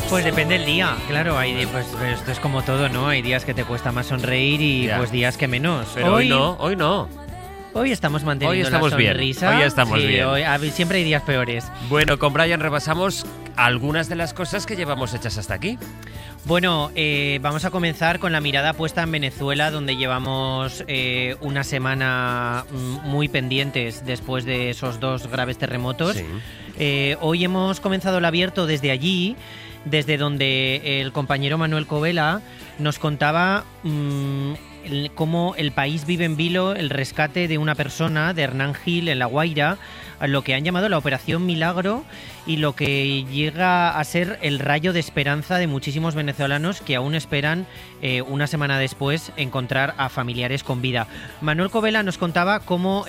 Pues depende del día, claro, pues esto es como todo, ¿no? Hay días que te cuesta más sonreír y pues días que menos. Pero hoy no. Hoy estamos manteniendo Hoy estamos la bien. sonrisa. Hoy estamos bien. Siempre hay días peores. Bueno, con Brian repasamos algunas de las cosas que llevamos hechas hasta aquí. Bueno, vamos a comenzar con la mirada puesta en Venezuela, donde llevamos una semana muy pendientes después de esos 2 graves terremotos. Sí. Hoy hemos comenzado el abierto desde allí, desde donde el compañero Manuel Covela nos contaba cómo el país vive en vilo el rescate de una persona, de Hernán Gil, en La Guaira, a lo que han llamado la Operación Milagro y lo que llega a ser el rayo de esperanza de muchísimos venezolanos que aún esperan una semana después encontrar a familiares con vida. Manuel Covela nos contaba cómo